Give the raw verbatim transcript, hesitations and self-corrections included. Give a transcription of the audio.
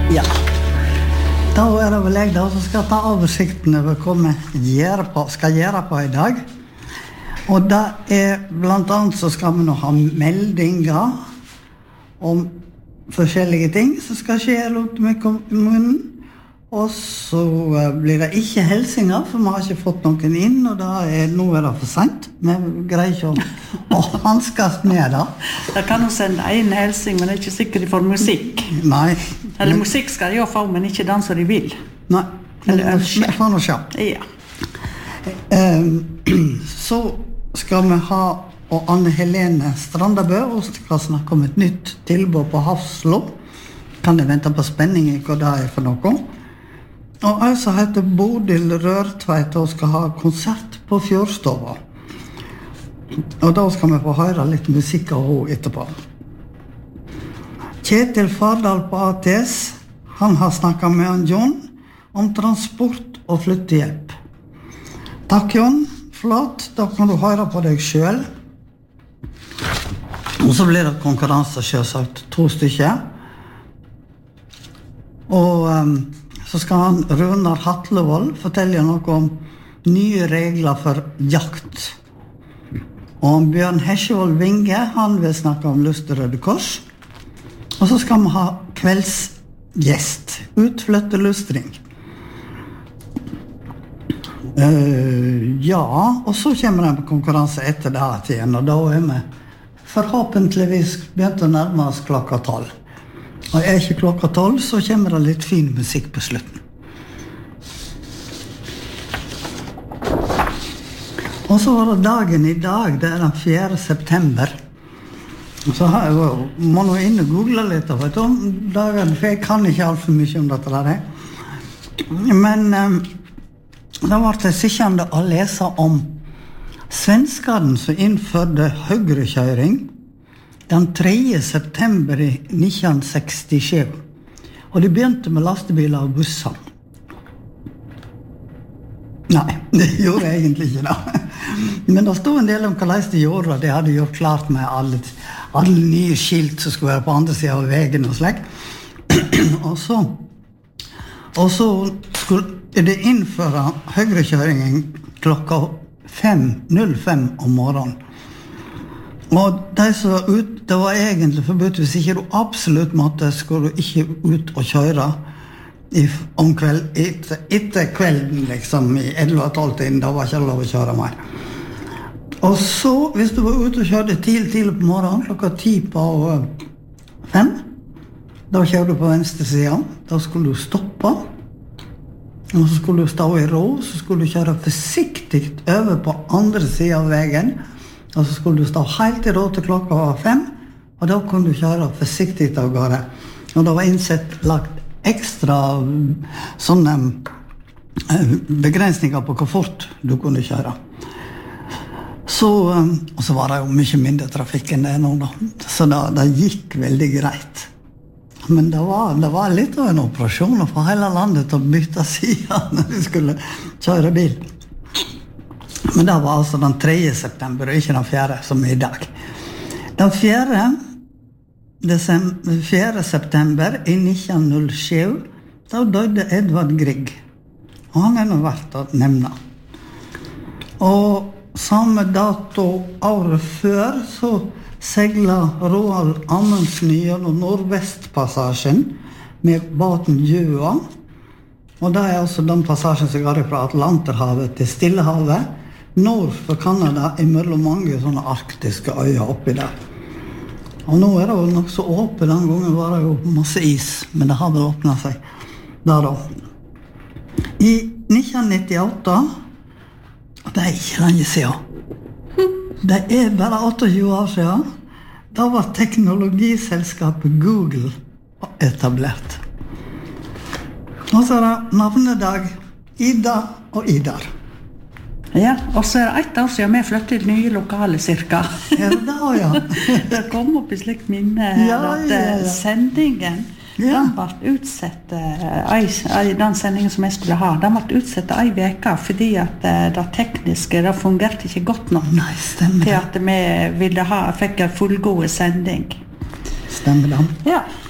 Ja. Da er det vel jeg da som skal ta oversikten over hva vi gjør på, skal gjøre på i dag. Og det er blant annet så skal vi nå ha meldinger om forskjellige ting som skal skje rundt med kommunen. Og så blir det ikke helsinger, for vi har ikke fått noen inn, og da er, nå er det for sent. Vi greier ikke å, å hanskast med det. Da kan du sende en helsing, men det er ikke sikkert de får musikk. Nei. Eller men, musikk skal de jo få, men ikke den som de vil. Nei, eller vi får nå se. Ja. Um, så skal vi ha og Anne Helene Strandabø, og skal snakke om et nytt tilbud på Hafslo. Kan jeg vente på spenning i hva det er for noe? Og jeg som heter Bodil Rørtveit og skal ha konsert på Fjordstova. Og da skal vi få høre litt musikk av henne etterpå. Kjetil Fardal på A T S, han har snakket med han John om transport og flyttehjelp. Takk John, flott, da kan du høre på deg selv. Og så blir det konkurranse selvsagt, to stykker. Og um, så skal han Runar Hatlevold fortelle noe om nye regler for jakt. Og Bjørn Hesjevold Vinge, han vil snakke om Lyst til Røde Kors. Og så skal vi ha kveldsgjest, utflyttelustring. Uh, ja, og så kommer det en konkurranse etter det her igjen, og da er vi forhåpentligvis begynt å nærme oss klokka tolv. Og er ikke klokka tolv, så kommer det litt fin musikk på slutten. Og så var det dagen i dag, det er den fjerde september. Så har jeg, må nå inn og google litt av om dagen, for jeg kan ikke alt for mye om dette der. Men um, da var det sikkert å lese om svenskene som innførte høyrekjøring den tredje september i nitten sekstisju. Og de begynte med lastebiler og busser. Nei, det gjorde jeg egentlig ikke da. Men det stod en del om hva de gjorde, og de hadde gjort klart med alle, alle nye skilt som skulle være på andre siden av veien og slik. og så, og så skulle de innføre høyrekjøringen klokka fem null fem om morgenen. Og de som var ut, det var egentlig forbudt, hvis ikke du absolutt måtte, skulle du ikke ut og kjøre i, om kveld, etter, etter kvelden, liksom, i elleve tolv tiden, da var ikke lov å kjøre mer. Og så, hvis du var ute og kjørte tidlig, tidlig på morgenen, klokka ti på fem, da kjørte du på venstre siden, da skulle du stoppe, og så skulle du stå i ro, så skulle du kjøre forsiktig over på andre siden av veien, og så skulle du stå helt i ro til klokka var fem, og da kunne du kjøre forsiktig av gårde. Og det var innsett lagt ekstra sånne begrensninger på hvor fort du kunne kjøre. Så, og så var det jo mye mindre trafikk enn det nå da. Så det, det gikk veldig greit. Men det var, det var litt av en operasjon å få hele landet til å bytte siden når vi skulle kjøre bil. Men det var altså den tredje september, og ikke den fjerde, som er i dag. Den fjerde, fjerde september i nitten null sju, da døde Edvard Grieg. Og han er nå verdt å nevne. Og samme dato året før, så seglet Roald Amundsen gjennom Nordvestpassasjen med båten Gjøa. Og det er altså den passasjen som går fra Atlanterhavet til Stillehavet, nord for Kanada, imellom mange sånne arktiske øyer oppi der. Og nå er det jo nok så åpent, den gangen var det jo masse is, men det har vel åpnet seg der da. I nitten nittiåtte, det er ikke lenge siden, det er bare tjueåtte år siden, da var teknologiselskapet Google etablert. Og så er det navnedag Ida og Idar. Ja, og så er det ett år siden vi flyttet til nye lokale cirka. Ja, det da, ja. Det kom opp i slikt minne her, ja, at ja, ja. sendingen, ja. Den ble utsett, uh, den sendingen som jeg skulle ha, den ble utsett en veka, fordi at uh, det tekniske, det fungerte ikke godt nok. Nei, stemmer. Til at vi ville ha, fikk en fullgod sending. Stemmer det. Ja.